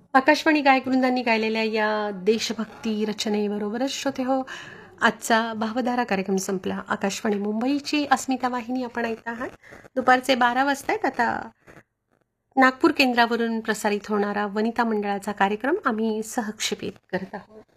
आकाशवाणी गायकवृंदांनी गायलेल्या या देशभक्ती रचनेबरोबरच श्रोते हो, आजचा भावधारा कार्यक्रम संपला. आकाशवाणी मुंबईची अस्मिता वाहिनी आपण ऐकत आहात. दुपारचे 12 वाजता आहेत. आता नागपूर केंद्रावरून प्रसारित होणारा वनिता मंडळाचा कार्यक्रम आम्ही सहक्षेपित करत आहोत.